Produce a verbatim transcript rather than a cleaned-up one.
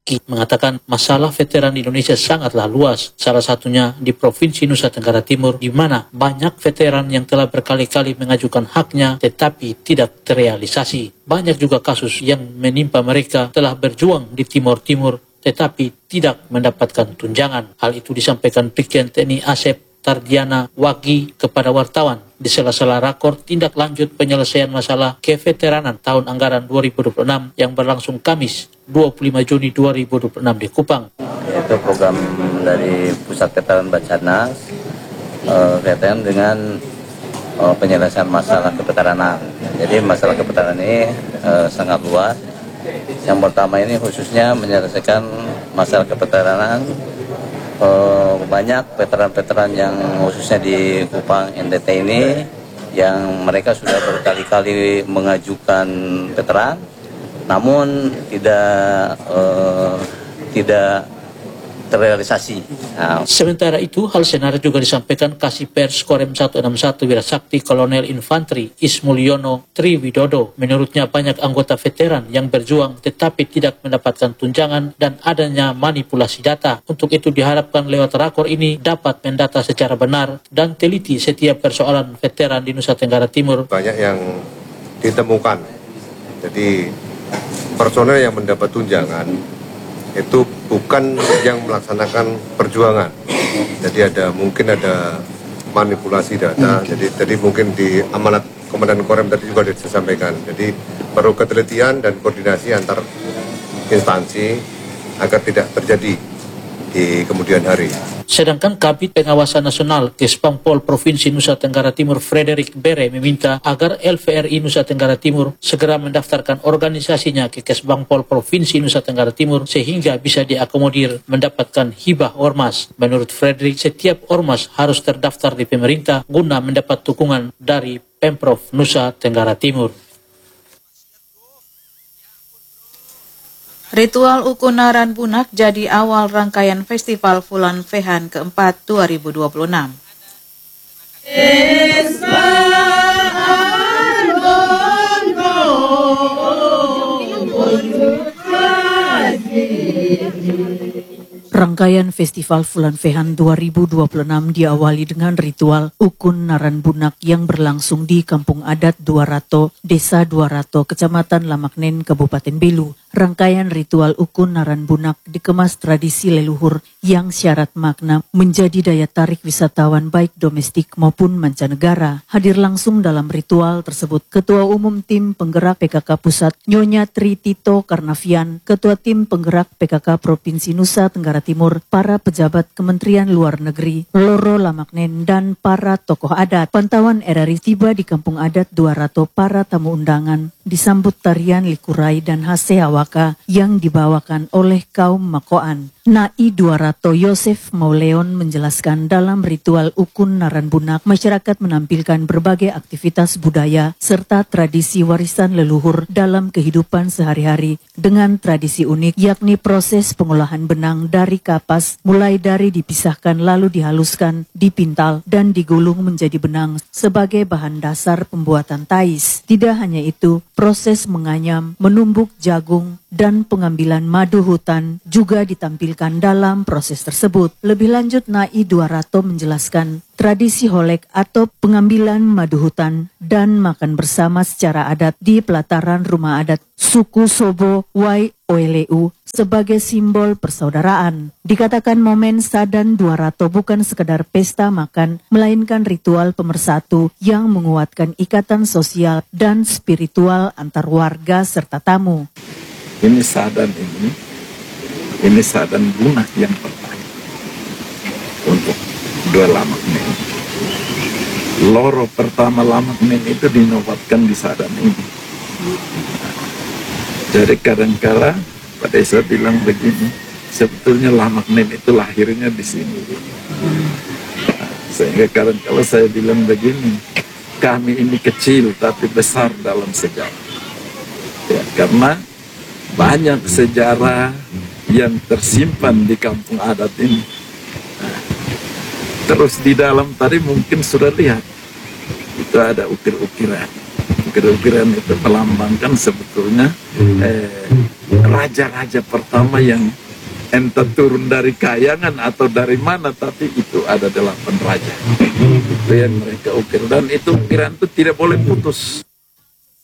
Ki mengatakan masalah veteran di Indonesia sangatlah luas, salah satunya di Provinsi Nusa Tenggara Timur, di mana banyak veteran yang telah berkali-kali mengajukan haknya tetapi tidak terrealisasi. Banyak juga kasus yang menimpa mereka telah berjuang di Timur Timur tetapi tidak mendapatkan tunjangan. Hal itu disampaikan Brigjen T N I Asep Tardiana Wagi kepada wartawan di sela-sela rakor tindak lanjut penyelesaian masalah keveteranan tahun anggaran dua ribu dua puluh enam yang berlangsung Kamis dua puluh lima Juni dua ribu dua puluh enam di Kupang. Itu program dari Pusat Veteran Bacana uh, veteran dengan uh, penyelesaian masalah keveteranan. Jadi masalah keveteranan ini uh, sangat luas. Yang pertama ini khususnya menyelesaikan masalah keveteranan. Uh, banyak veteran-veteran yang khususnya di Kupang N T T ini yang mereka sudah berkali-kali mengajukan veteran, namun tidak uh, tidak terrealisasi. Nah. Sementara itu, hal senada juga disampaikan Kasih Pers Korem seratus enam puluh satu Wirasakti Kolonel Infantri Ismulyono Triwidodo. Menurutnya banyak anggota veteran yang berjuang tetapi tidak mendapatkan tunjangan dan adanya manipulasi data. Untuk itu diharapkan lewat rakor ini dapat mendata secara benar dan teliti setiap persoalan veteran di Nusa Tenggara Timur. Banyak yang ditemukan. Jadi personel yang mendapat tunjangan itu bukan yang melaksanakan perjuangan. Jadi ada mungkin ada manipulasi data. Jadi jadi mungkin di amanat Komandan Korem tadi juga disampaikan. Jadi perlu ketelitian dan koordinasi antar instansi agar tidak terjadi di kemudian hari. Sedangkan Kabid Pengawasan Nasional Kesbangpol Provinsi Nusa Tenggara Timur Frederick Bere meminta agar L V R I Nusa Tenggara Timur segera mendaftarkan organisasinya ke Kesbangpol Provinsi Nusa Tenggara Timur sehingga bisa diakomodir mendapatkan hibah ormas. Menurut Frederick, setiap ormas harus terdaftar di pemerintah guna mendapat dukungan dari Pemprov Nusa Tenggara Timur. Ritual Ukunaran Bunak jadi awal rangkaian Festival Fulan Fehan keempat dua ribu dua puluh enam. Rangkaian Festival Fulan Fehan dua ribu dua puluh enam diawali dengan ritual Ukun Naran Bunak yang berlangsung di Kampung Adat Duarato, Desa Duarato, Kecamatan Lamaknen, Kabupaten Belu. Rangkaian ritual Ukun Naran Bunak dikemas tradisi leluhur yang syarat makna menjadi daya tarik wisatawan baik domestik maupun mancanegara. Hadir langsung dalam ritual tersebut Ketua Umum Tim Penggerak P K K Pusat Nyonya Tri Tito Karnavian, Ketua Tim Penggerak P K K Provinsi Nusa Tenggara Timur, para pejabat Kementerian Luar Negeri, Loro Lamaknen, dan para tokoh adat. Pantauan R R I tiba di Kampung Adat Duarato, para tamu undangan disambut tarian likurai dan hase awaka yang dibawakan oleh kaum Makoan. Nai Duarato Yosef Mauleon menjelaskan dalam ritual Ukun Naran Bunak, masyarakat menampilkan berbagai aktivitas budaya serta tradisi warisan leluhur dalam kehidupan sehari-hari dengan tradisi unik, yakni proses pengolahan benang dari kapas, mulai dari dipisahkan lalu dihaluskan, dipintal, dan digulung menjadi benang sebagai bahan dasar pembuatan tais. Tidak hanya itu, proses menganyam, menumbuk jagung, dan pengambilan madu hutan juga ditampilkan dalam proses tersebut. Lebih lanjut, Nai Duarato menjelaskan tradisi holek atau pengambilan madu hutan dan makan bersama secara adat di pelataran rumah adat suku Sobo Wai Oeleu sebagai simbol persaudaraan. Dikatakan momen Sadan Duarato bukan sekedar pesta makan, melainkan ritual pemersatu yang menguatkan ikatan sosial dan spiritual antar warga serta tamu. Ini Sadan ini, ini Sadan Bunak yang pertama untuk dua Lamaknen. Loro pertama Lamaknen itu dinobatkan di Sadan ini. Jadi kadang-kala Pak Desa bilang begini, sebetulnya Lamaknen itu lahirnya di sini. Nah, sehingga kadang-kala saya bilang begini, kami ini kecil tapi besar dalam sejarah. Ya, karena banyak sejarah yang tersimpan di kampung adat ini. Nah, terus di dalam tadi mungkin sudah lihat, itu ada ukir-ukiran. Ukir-ukiran itu melambangkan sebetulnya eh, raja-raja pertama yang entah turun dari kayangan atau dari mana, tapi itu ada delapan raja. Itu yang mereka ukir, dan itu ukiran itu tidak boleh putus.